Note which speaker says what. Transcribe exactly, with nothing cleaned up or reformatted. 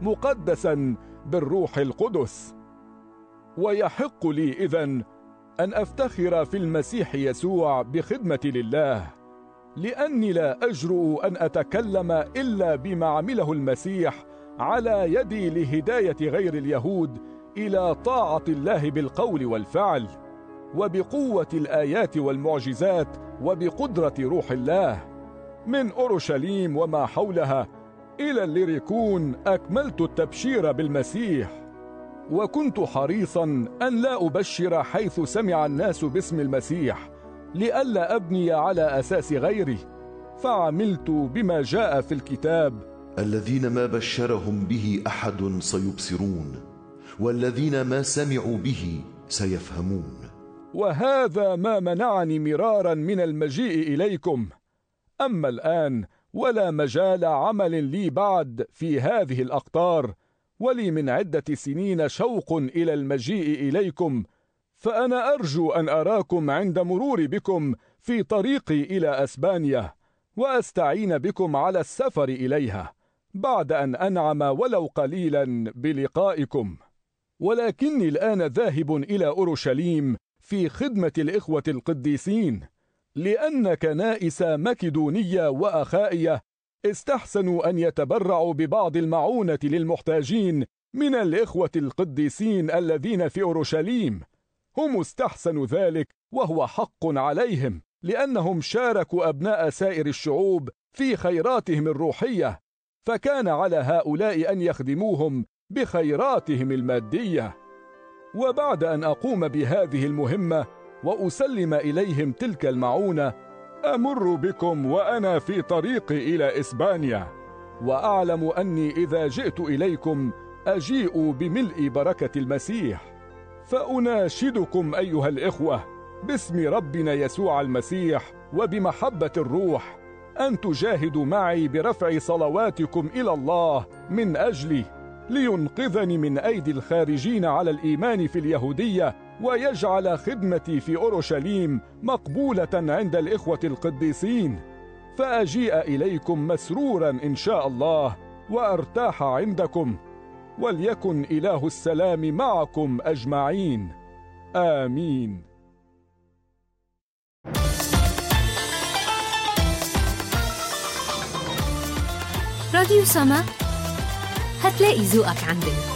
Speaker 1: مقدسا بالروح القدس. ويحق لي إذن أن أفتخر في المسيح يسوع بخدمتي لله، لأني لا أجرؤ أن أتكلم إلا بما عمله المسيح على يدي لهداية غير اليهود إلى طاعة الله بالقول والفعل، وبقوة الآيات والمعجزات، وبقدرة روح الله. من أورشليم وما حولها إلى الليريكون أكملت التبشير بالمسيح، وكنت حريصا أن لا أبشر حيث سمع الناس باسم المسيح، لئلا أبني على أساس غيره، فعملت بما جاء في الكتاب:
Speaker 2: الذين ما بشرهم به أحد سيبصرون، والذين ما سمعوا به سيفهمون.
Speaker 1: وهذا ما منعني مرارا من المجيء إليكم. أما الآن ولا مجال عمل لي بعد في هذه الأقطار، ولي من عدة سنين شوق إلى المجيء إليكم، فأنا أرجو أن أراكم عند مرور بكم في طريقي إلى أسبانيا، وأستعين بكم على السفر إليها بعد أن أنعم ولو قليلا بلقائكم. ولكني الآن ذاهب إلى أورشليم في خدمة الإخوة القديسين، لأن كنائس مكدونية وأخائية استحسنوا أن يتبرعوا ببعض المعونة للمحتاجين من الإخوة القديسين الذين في أورشليم. هم استحسنوا ذلك، وهو حق عليهم، لأنهم شاركوا أبناء سائر الشعوب في خيراتهم الروحية، فكان على هؤلاء أن يخدموهم بخيراتهم المادية. وبعد أن أقوم بهذه المهمة وأسلم إليهم تلك المعونة، أمر بكم وأنا في طريقي إلى إسبانيا، وأعلم أني إذا جئت إليكم أجيء بملء بركة المسيح. فأناشدكم أيها الإخوة باسم ربنا يسوع المسيح وبمحبة الروح أن تجاهدوا معي برفع صلواتكم إلى الله من أجلي، لينقذني من أيدي الخارجين على الإيمان في اليهودية، ويجعل خدمتي في أورشليم مقبولة عند الإخوة القديسين، فأجيء إليكم مسرورا إن شاء الله، وأرتاح عندكم. وليكن إله السلام معكم أجمعين، آمين.
Speaker 3: راديو سما، هتلاقي ذوقك عندنا.